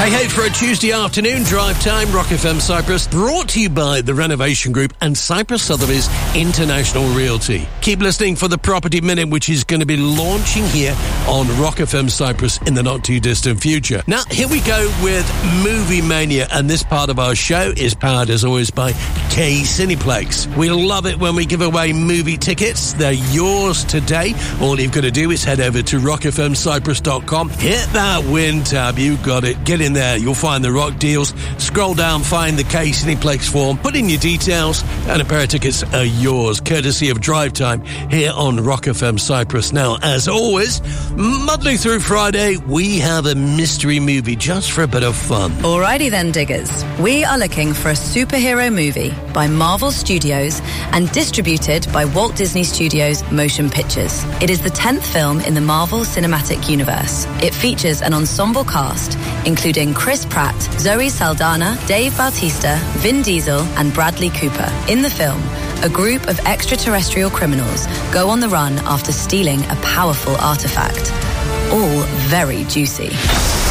Hey, for a Tuesday afternoon drive time, Rock FM Cyprus, brought to you by the Renovation Group and Cyprus Sotheby's International Realty. Keep listening for the Property Minute, which is going to be launching here on Rock FM Cyprus in the not-too-distant future. Now, here we go with Movie Mania, and this part of our show is powered, as always, by K Cineplex. We love it when we give away movie tickets. They're yours today. All you've got to do is head over to rockfmcyprus.com, hit that win tab, you got it, get in there, you'll find the rock deals, scroll down, find the K Cineplex form, put in your details, and a pair of tickets are yours, courtesy of Drive Time here on Rock FM Cyprus. Now, as always, Monday through Friday, we have a mystery movie just for a bit of fun. Alrighty then, diggers. We are looking for a superhero movie by Marvel Studios and distributed by Walt Disney Studios Motion Pictures. It is the 10th film in the Marvel Cinematic Universe. It features an ensemble cast, including Chris Pratt, Zoe Saldana, Dave Bautista, Vin Diesel, and Bradley Cooper. In the film, a group of extraterrestrial criminals go on the run after stealing a powerful artifact. All very juicy.